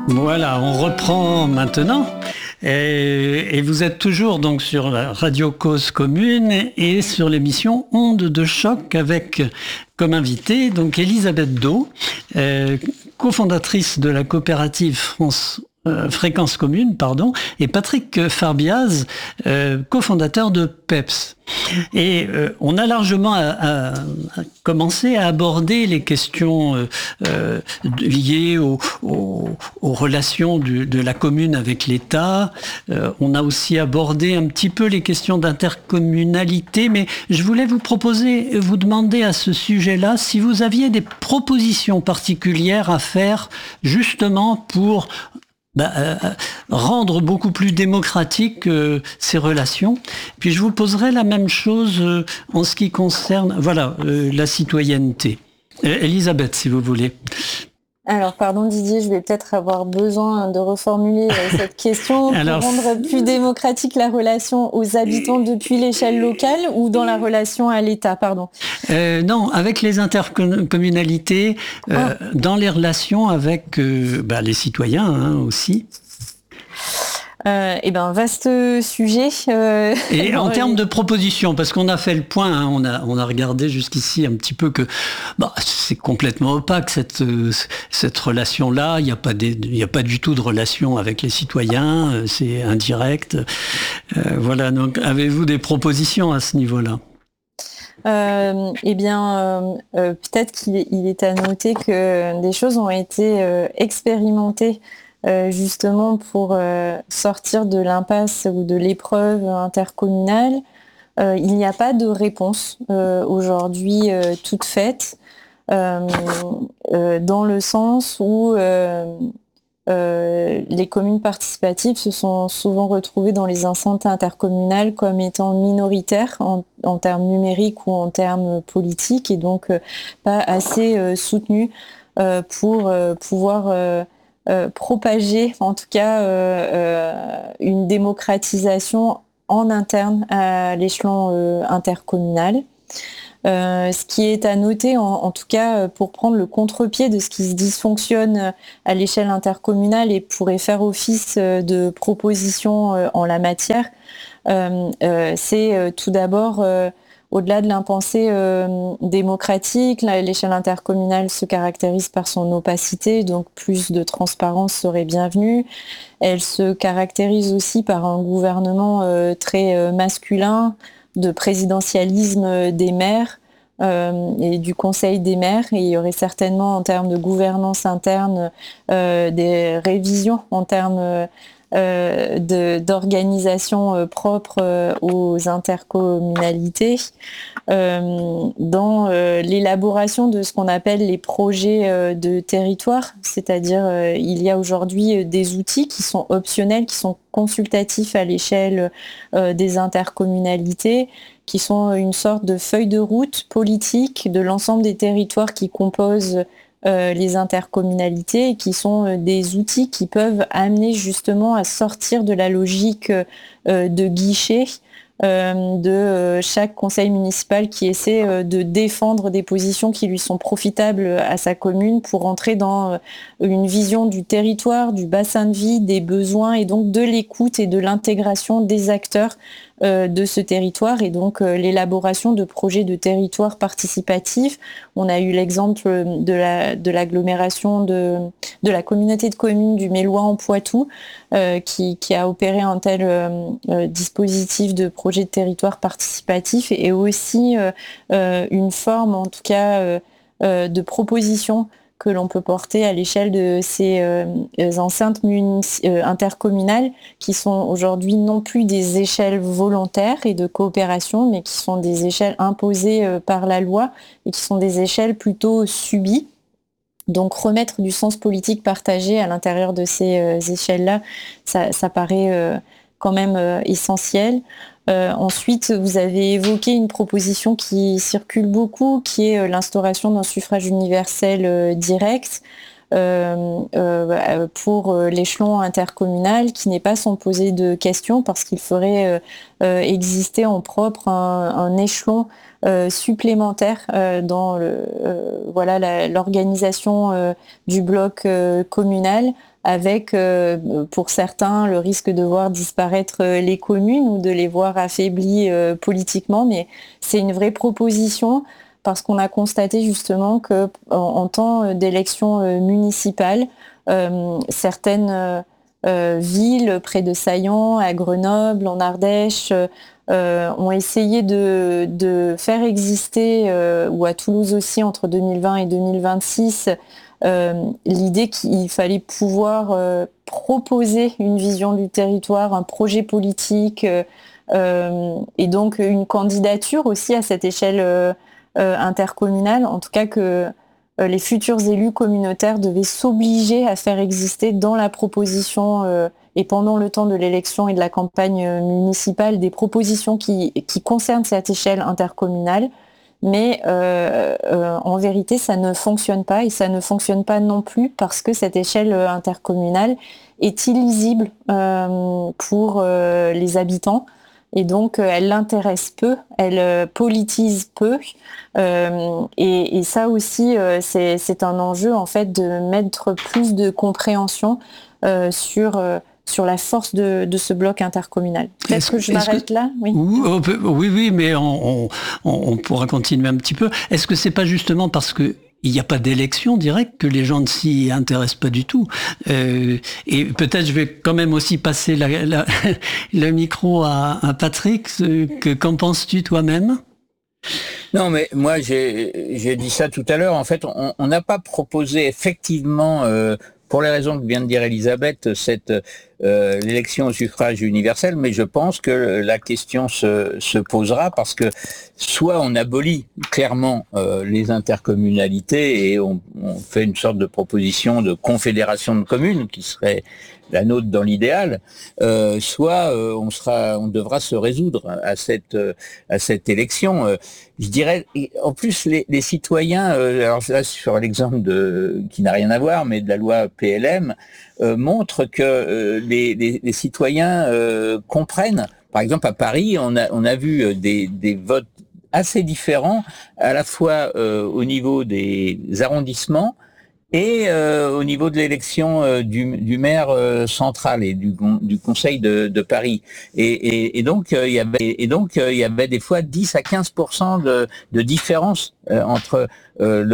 Voilà, on reprend maintenant. Et vous êtes toujours donc sur la Radio Cause Commune et sur l'émission Ondes de choc avec comme invitée donc Elisabeth Dau, cofondatrice de la coopérative Fréquence Commune, et Patrick Farbiaz, cofondateur de PEPS. Et on a largement commencé à aborder les questions liées aux relations de la commune avec l'État. On a aussi abordé un petit peu les questions d'intercommunalité, mais je voulais vous demander à ce sujet-là si vous aviez des propositions particulières à faire justement pour rendre beaucoup plus démocratique ces relations. Puis je vous poserai la même chose en ce qui concerne la citoyenneté. Elisabeth, si vous voulez. Alors, pardon Didier, je vais peut-être avoir besoin de reformuler cette question pour rendre plus démocratique la relation aux habitants depuis l'échelle locale ou dans la relation à l'État, pardon. Non, avec les intercommunalités, dans les relations avec les citoyens aussi. Vaste sujet. Et en termes de propositions, parce qu'on a fait le point, on a regardé jusqu'ici un petit peu que c'est complètement opaque cette relation-là. Il n'y a pas du tout de relation avec les citoyens, c'est indirect. Voilà. Donc, avez-vous des propositions à ce niveau-là? Peut-être qu'il est à noter que des choses ont été expérimentées. Justement pour sortir de l'impasse ou de l'épreuve intercommunale. Il n'y a pas de réponse aujourd'hui toute faite, dans le sens où les communes participatives se sont souvent retrouvées dans les enceintes intercommunales comme étant minoritaires en termes numériques ou en termes politiques et donc pas assez soutenues pour pouvoir propager en tout cas une démocratisation en interne à l'échelon intercommunal. Ce qui est à noter en tout cas pour prendre le contre-pied de ce qui se dysfonctionne à l'échelle intercommunale et pourrait faire office de proposition en la matière, c'est tout d'abord au-delà de l'impensé démocratique, l'échelle intercommunale se caractérise par son opacité, donc plus de transparence serait bienvenue. Elle se caractérise aussi par un gouvernement très masculin, de présidentialisme des maires et du conseil des maires. Et il y aurait certainement en termes de gouvernance interne des révisions en termes d'organisation propre aux intercommunalités, dans l'élaboration de ce qu'on appelle les projets de territoire, c'est-à-dire il y a aujourd'hui des outils qui sont optionnels, qui sont consultatifs à l'échelle des intercommunalités, qui sont une sorte de feuille de route politique de l'ensemble des territoires qui composent les intercommunalités et qui sont des outils qui peuvent amener justement à sortir de la logique de guichet de chaque conseil municipal qui essaie de défendre des positions qui lui sont profitables à sa commune pour entrer dans une vision du territoire, du bassin de vie, des besoins et donc de l'écoute et de l'intégration des acteurs de ce territoire et donc l'élaboration de projets de territoire participatif. On a eu l'exemple de l'agglomération de la communauté de communes du Mélois en Poitou qui a opéré un tel dispositif de projet de territoire participatif et aussi une forme en tout cas de proposition que l'on peut porter à l'échelle de ces enceintes intercommunales qui sont aujourd'hui non plus des échelles volontaires et de coopération, mais qui sont des échelles imposées par la loi et qui sont des échelles plutôt subies. Donc remettre du sens politique partagé à l'intérieur de ces échelles-là, ça paraît quand même essentiel. Ensuite, vous avez évoqué une proposition qui circule beaucoup, qui est l'instauration d'un suffrage universel direct pour l'échelon intercommunal, qui n'est pas sans poser de questions, parce qu'il ferait exister en propre un échelon supplémentaire dans l'organisation du bloc communal, avec pour certains le risque de voir disparaître les communes ou de les voir affaiblies politiquement, mais c'est une vraie proposition parce qu'on a constaté justement que en temps d'élections municipales, certaines villes près de Saillant, à Grenoble, en Ardèche, ont essayé de faire exister, ou à Toulouse aussi entre 2020 et 2026, l'idée qu'il fallait pouvoir proposer une vision du territoire, un projet politique, et donc une candidature aussi à cette échelle intercommunale, en tout cas que les futurs élus communautaires devaient s'obliger à faire exister dans la proposition et pendant le temps de l'élection et de la campagne municipale des propositions qui concernent cette échelle intercommunale. Mais en vérité, ça ne fonctionne pas, et ça ne fonctionne pas non plus parce que cette échelle intercommunale est illisible pour les habitants. Et donc, elle l'intéresse peu, elle politise peu. Et ça aussi, c'est un enjeu, en fait, de mettre plus de compréhension sur la force de ce bloc intercommunal. Peut-être que je m'arrête là. Oui, oui, mais on pourra continuer un petit peu. Est-ce que c'est pas justement parce que il n'y a pas d'élection directe que les gens ne s'y intéressent pas du tout. Et peut-être je vais quand même aussi passer le micro à Patrick. Qu'en penses-tu toi-même ? Non, mais moi j'ai dit ça tout à l'heure. En fait, on n'a pas proposé effectivement, pour les raisons que vient de dire Elisabeth, l'élection au suffrage universel, mais je pense que la question se posera parce que soit on abolit clairement les intercommunalités et on fait une sorte de proposition de confédération de communes qui serait la nôtre dans l'idéal, soit on devra se résoudre à cette élection. Je dirais, en plus les citoyens, alors là sur l'exemple qui n'a rien à voir, mais de la loi PLM, montre que les citoyens comprennent. Par exemple, à Paris, on a vu des votes assez différents, à la fois au niveau des arrondissements et au niveau de l'élection du maire central et du conseil de Paris. Et donc il y avait des fois 10 à 15% de différence entre